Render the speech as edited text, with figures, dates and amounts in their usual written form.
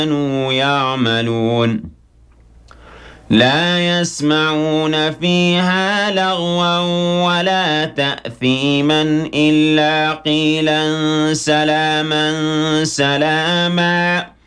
كانوا يعملون لا يسمعون فيها لغوا ولا تأثيما إلا قيلا سلاما سلاما